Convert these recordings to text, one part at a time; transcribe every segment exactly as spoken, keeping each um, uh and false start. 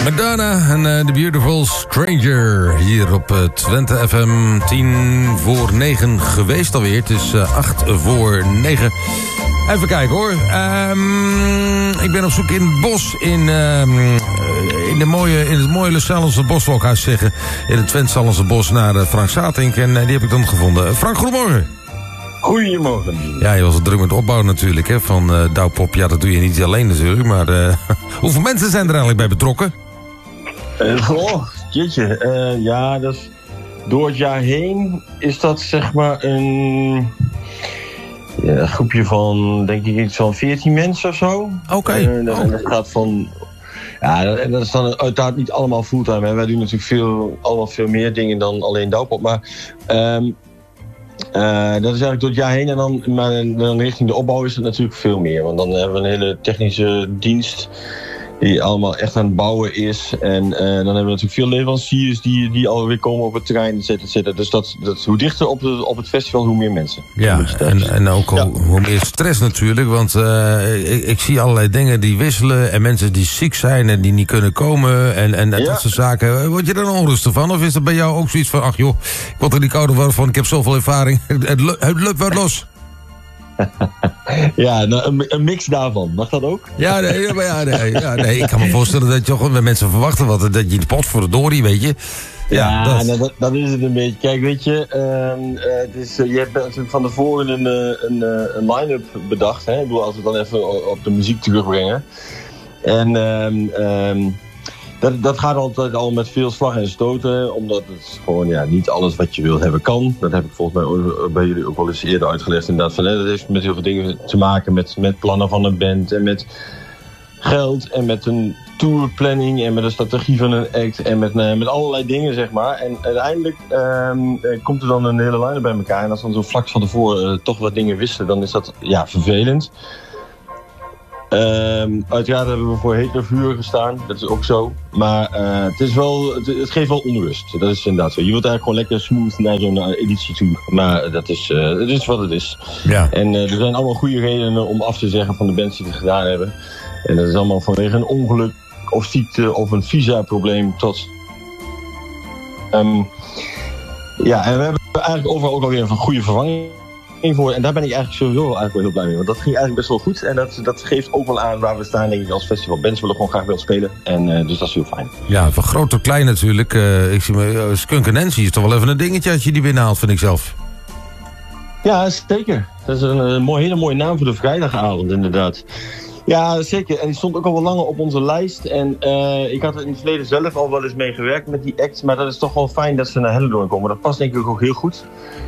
Madonna en uh, The Beautiful Stranger. Hier op uh, Twente F M. Tien voor negen geweest alweer. Het is uh, acht voor negen. Even kijken hoor. Um, ik ben op zoek in het bos. In, um, in, de mooie, in het mooie Sallense Bosblokhuis zeggen. In het Twente Sallense Bos naar uh, Frank Satink. En uh, die heb ik dan gevonden. Frank, goedemorgen. Goedemorgen. Ja, je was het druk met opbouwen natuurlijk, hè, van uh, Douwpop. Ja, dat doe je niet alleen natuurlijk, maar uh, hoeveel mensen zijn er eigenlijk bij betrokken? Uh, oh, jeetje. Uh, ja, dat is, door het jaar heen is dat zeg maar een ja, groepje van, denk ik, iets van veertien mensen of zo. Oké. Okay. Uh, en dat gaat van... Ja, en dat is dan uiteraard niet allemaal fulltime. Hè. Wij doen natuurlijk veel, allemaal veel meer dingen dan alleen Douwpop, maar... Um, Uh, dat is eigenlijk door het jaar heen en dan, maar dan richting de opbouw is het natuurlijk veel meer. Want dan hebben we een hele technische dienst die allemaal echt aan het bouwen is. En uh, dan hebben we natuurlijk veel leveranciers die, die alweer komen op het terrein, et cetera, et cetera. Dus dat, dat, hoe dichter op, de, op het festival, hoe meer mensen. Ja, en, en ook ja. hoe, hoe meer stress natuurlijk. Want uh, ik, ik zie allerlei dingen die wisselen en mensen die ziek zijn en die niet kunnen komen. En, en ja. dat soort zaken. Word je er dan onrustig van? Of is dat bij jou ook zoiets van, ach joh, ik word er niet kouder van, van ik heb zoveel ervaring. Het, het, het lukt wel los. Ja, nou, een, een mix daarvan. Mag dat ook? Ja, nee, maar ja, nee, ja, nee, ik kan me voorstellen dat je gewoon mensen verwachten wat, dat je de pot voor de dorie, weet je. Ja, ja dat... Nou, dat, dat is het een beetje. Kijk, weet je, uh, uh, het is, uh, je hebt natuurlijk van tevoren een, een, een line-up bedacht. Hè? Ik bedoel, als we dan even op de muziek terugbrengen. En um, um, dat, dat gaat altijd al met veel slag en stoten, omdat het gewoon ja, niet alles wat je wilt hebben kan. Dat heb ik volgens mij bij jullie ook wel eens eerder uitgelegd. Inderdaad, van, hè, dat heeft met heel veel dingen te maken met, met plannen van een band en met geld en met een tourplanning en met de strategie van een act en met, uh, met allerlei dingen, zeg maar. En uiteindelijk um, komt er dan een hele line bij elkaar en als dan zo vlak van tevoren uh, toch wat dingen wisten, dan is dat ja, vervelend. Um, uiteraard hebben we voor heet naar vuur gestaan, dat is ook zo. Maar uh, het, is wel, het, het geeft wel onrust, dat is inderdaad zo. Je wilt eigenlijk gewoon lekker smooth naar zo'n uh, editie toe. Maar dat is, uh, het is wat het is. Ja. En uh, er zijn allemaal goede redenen om af te zeggen van de bands die het gedaan hebben. En dat is allemaal vanwege een ongeluk of ziekte of een visa-probleem tot... Um, ja, en we hebben eigenlijk overal ook alweer een goede vervanging voor. En daar ben ik eigenlijk sowieso eigenlijk wel heel blij mee. Want dat ging eigenlijk best wel goed. En dat, dat geeft ook wel aan waar we staan, denk ik, als festival. Bands willen gewoon graag wel spelen. En uh, dus dat is heel fijn. Ja, van groot tot klein natuurlijk. Uh, ik zie me, uh, Skunk en Nancy is toch wel even een dingetje als je die binnenhaalt, vind ik zelf. Ja, zeker. Dat is een, een mooi, hele mooie naam voor de vrijdagavond, inderdaad. Ja, zeker. En die stond ook al wel langer op onze lijst. En uh, ik had er in het verleden zelf al wel eens mee gewerkt met die act. Maar dat is toch wel fijn dat ze naar Hellendoorn komen. Dat past denk ik ook heel goed.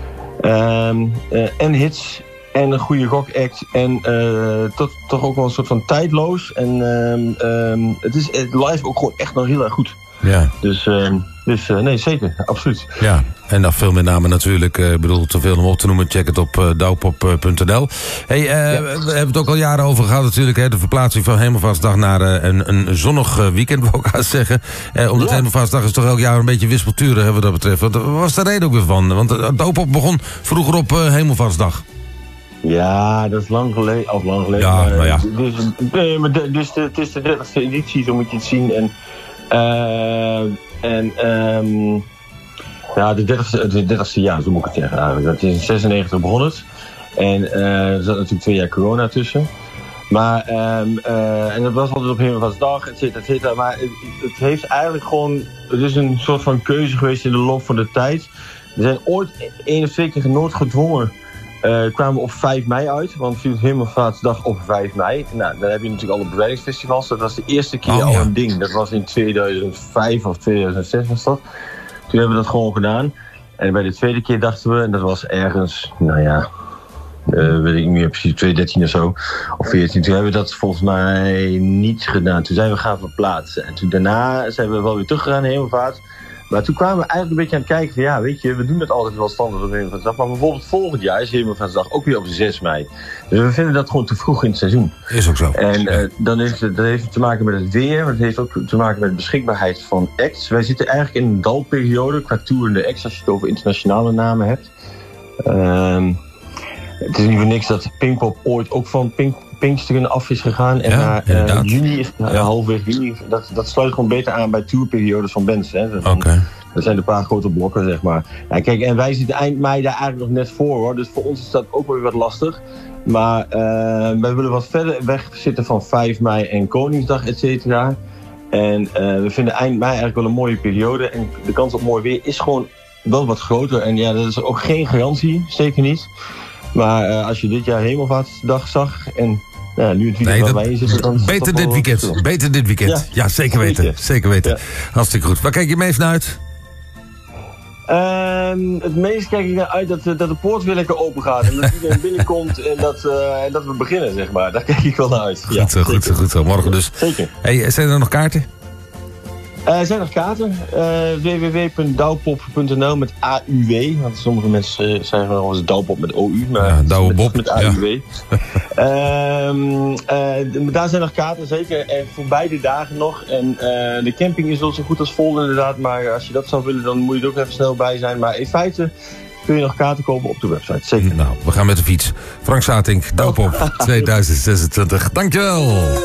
Um, uh, en hits en een goede rockact en uh, tot, toch ook wel een soort van tijdloos. En um, um, het is het live ook gewoon echt nog heel erg goed. Ja. Dus, um, dus uh, nee, zeker, absoluut. Ja, en dan veel meer namen natuurlijk. Ik uh, bedoel, te veel om op te noemen. Check het op uh, douwpop punt n l. Hey, uh, ja. We hebben het ook al jaren over gehad natuurlijk. Hè, de verplaatsing van Hemelvaartsdag naar uh, een, een zonnig uh, weekend, wil ik haast zeggen. Uh, omdat ja. Hemelvaartsdag is toch elk jaar een beetje wispelturig, hè, wat dat betreft. Wat was de reden ook weer van? Want uh, Douwpop begon vroeger op uh, Hemelvaartsdag. Ja, dat is lang geleden. Of lang geleden. Ja, maar ja. Dus, dus, maar de, dus de, het is de dertigste editie, zo moet je het zien. En... Uh, en um, ja, de dertigste, de dertigste jaar, zo moet ik het zeggen eigenlijk. Dat is in zesennegentig begonnen het. En uh, er zat natuurlijk twee jaar corona tussen. Maar, um, uh, en dat was altijd op Hemelvaartsdag, et cetera, et cetera. Maar het, het heeft eigenlijk gewoon, het is een soort van keuze geweest in de loop van de tijd. Er zijn ooit één of twee keer noodgedwongen. Uh, kwamen we op vijf mei uit, want viel Hemelvaartsdag op vijf mei. Nou, dan heb je natuurlijk alle bevrijdingsfestivals. Dat was de eerste keer oh, al ja. een ding. Dat was in tweeduizend vijf of tweeduizend zes was dat. Toen hebben we dat gewoon gedaan. En bij de tweede keer dachten we, en dat was ergens, nou ja, uh, weet ik niet meer precies, tweeduizend dertien of zo, of veertien. Toen hebben we dat volgens mij niet gedaan. Toen zijn we gaan verplaatsen. En toen daarna zijn we wel weer teruggegaan naar Hemelvaart. Maar toen kwamen we eigenlijk een beetje aan het kijken van ja, weet je, we doen dat altijd wel standaard op Hemelvaartsdag. Maar bijvoorbeeld volgend jaar is Hemelvaartsdag ook weer op zes mei. Dus we vinden dat gewoon te vroeg in het seizoen. Is ook zo. En uh, dan heeft het, dat heeft te maken met het weer, maar het heeft ook te maken met de beschikbaarheid van acts. Wij zitten eigenlijk in een dalperiode qua toerende acts, als je het over internationale namen hebt. Um, het is niet voor niks dat Pinkpop ooit ook van Pink, Pinksteren af is gegaan. En Ja, na uh, juni, is, ja. uh, halfweg juni, dat, dat sluit gewoon beter aan bij tourperiodes van bands. Oké. Okay. Dat zijn een paar grote blokken, zeg maar. Ja, kijk, en wij zitten eind mei daar eigenlijk nog net voor, hoor. Dus voor ons is dat ook wel weer wat lastig. Maar uh, wij willen wat verder weg zitten van vijf mei en Koningsdag, et cetera. En uh, we vinden eind mei eigenlijk wel een mooie periode. En de kans op mooi weer is gewoon wel wat groter. En ja, dat is ook geen garantie, zeker niet. Maar uh, als je dit jaar Hemelvaartsdag zag en ja, nu het weekend nee, waar wij in zitten, dan... Beter dit weekend, beter dit weekend. Ja, ja zeker weten, zeker weten. Ja. Hartstikke goed. Waar kijk je meest naar uit? Uh, het meest kijk ik naar uit dat, dat de poort weer lekker open gaat. En dat iedereen binnenkomt en dat, uh, en dat we beginnen, zeg maar. Daar kijk ik wel naar uit. Goed zo, ja, goed zo, goed zo. Morgen dus. Zeker. Hey, zijn er nog kaarten? Uh, er zijn nog kaarten. Uh, w w w punt douwpop punt n l met A U W. Want sommige mensen uh, zeggen wel eens Douwpop met O U. Maar ja, Douwe Bob. Met, met A U W. Ja. uh, uh, daar zijn nog kaarten, zeker. En voor beide dagen nog. En uh, de camping is wel zo goed als vol inderdaad. Maar als je dat zou willen, dan moet je er ook even snel bij zijn. Maar in feite kun je nog kaarten kopen op de website. Zeker. Nou, we gaan met de fiets. Frank Satink, Douwpop tweeduizend zesentwintig. Dankjewel.